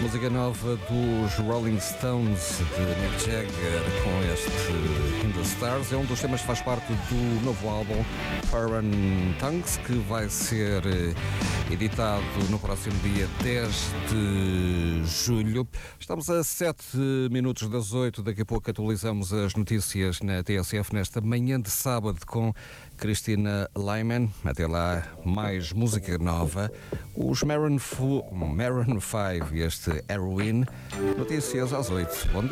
música nova dos Rolling Stones de Mick Jagger com este In the Stars. É um dos temas que faz parte do novo álbum Foreign Tongues, que vai ser editado no próximo dia 10 de julho. Estamos a 7 minutos das 8. Daqui a pouco atualizamos as notícias na TSF nesta manhã de sábado com Cristina Lyman. Até lá, mais música nova. Os Maroon 5 e este Heroin. Notícias às 8. Bom dia.